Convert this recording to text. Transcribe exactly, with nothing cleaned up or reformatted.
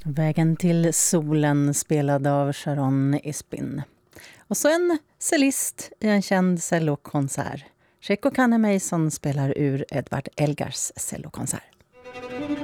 Vägen till solen spelad av Sharon Isbin. Och så en cellist i en känd cellokonsert. Sheko Kanne Mason spelar ur Edvard Elgars cellokonsert.